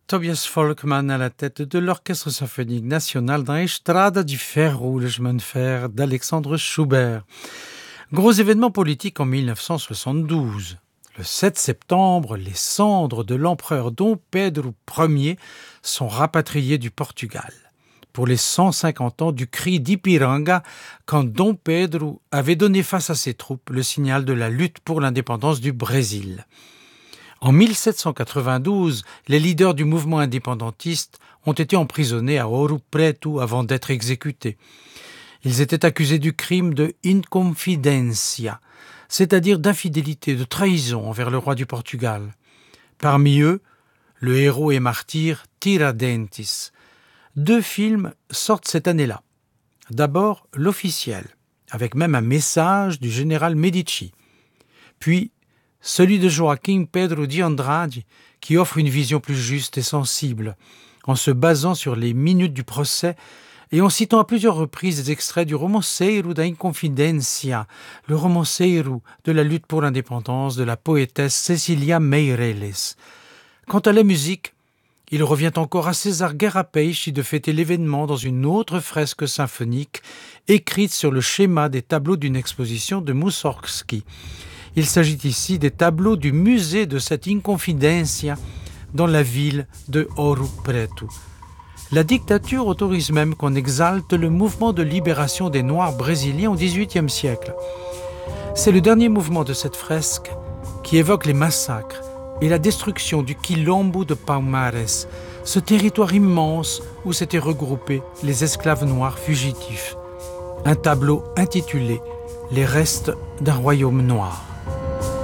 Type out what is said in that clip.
Tobias Volkmann à la tête de l'Orchestre symphonique national dans Estrada du Ferro, le chemin de fer d'Alexandre Schubert. Gros événement politique en 1972. Le 7 septembre, les cendres de l'empereur Dom Pedro Ier sont rapatriées du Portugal pour les 150 ans du cri d'Ipiranga, quand Dom Pedro avait donné face à ses troupes le signal de la lutte pour l'indépendance du Brésil. En 1792, les leaders du mouvement indépendantiste ont été emprisonnés à Ouro Preto avant d'être exécutés. Ils étaient accusés du crime de inconfidencia, c'est-à-dire d'infidélité, de trahison envers le roi du Portugal. Parmi eux, le héros et martyr Tiradentes. 2 films sortent cette année-là. D'abord, L'Officiel, avec même un message du général Medici. Puis, celui de Joaquim Pedro de Andrade, qui offre une vision plus juste et sensible, en se basant sur les minutes du procès et en citant à plusieurs reprises des extraits du Romanceiro da Inconfidencia, le Romanceiro de la lutte pour l'indépendance de la poétesse Cecília Meirelles. Quant à la musique, il revient encore à César Guerra-Peixe de fêter l'événement dans une autre fresque symphonique écrite sur le schéma des tableaux d'une exposition de Mussorgsky. Il s'agit ici des tableaux du musée de cette Inconfidencia dans la ville de Ouro Preto. La dictature autorise même qu'on exalte le mouvement de libération des Noirs brésiliens au XVIIIe siècle. C'est le dernier mouvement de cette fresque qui évoque les massacres et la destruction du Quilombo de Palmares, ce territoire immense où s'étaient regroupés les esclaves noirs fugitifs. Un tableau intitulé « Les restes d'un royaume noir ».